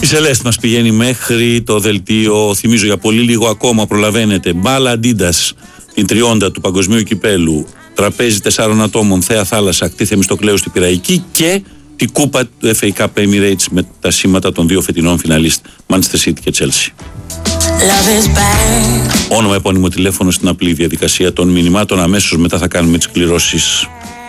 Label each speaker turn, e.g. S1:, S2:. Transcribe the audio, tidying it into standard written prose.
S1: Η Σελέστ μας πηγαίνει μέχρι το δελτίο. Θυμίζω για πολύ λίγο ακόμα προλαβαίνετε. Μπάλα Αντίντας, την τριόντα του Παγκοσμίου Κυπέλου. Τραπέζι 4 ατόμων, Θέα Θάλασσα, ακτή Θεμιστοκλέου στην Πειραϊκή και τη κούπα του FA Cup Emirates με τα σήματα των δύο φετινών φιναλίστ Manchester City και Chelsea. Όνομα, επώνυμο, τηλέφωνο στην απλή διαδικασία των μηνυμάτων. Αμέσως μετά θα κάνουμε τις κληρώσεις.